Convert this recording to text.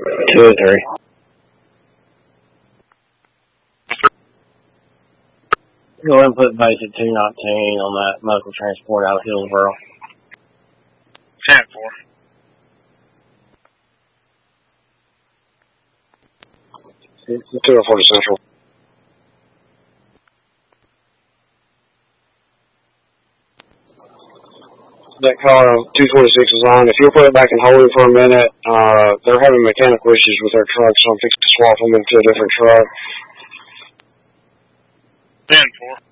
2 or 3. Go ahead and put base at 219 on that medical transport out of Hillsboro. 10-4. It's 204 to Central. That car 226 is on. If you'll put it back in holding for a minute, they're having mechanical issues with their truck, so I'm fixing to swap them into a different truck. 10-4.